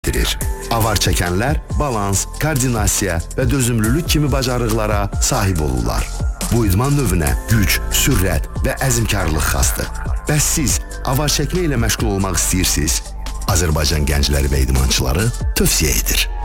Avar çəkənlər balans, koordinasiya və dözümlülük kimi bacarıqlara sahib olurlar. Bu idman növünə güc, sürət və əzmkarlıq xasdır. Bəs siz avar çəkmə ilə məşğul olmaq istəyirsiniz? Azərbaycan gəncləri və idmançıları tövsiyə edir.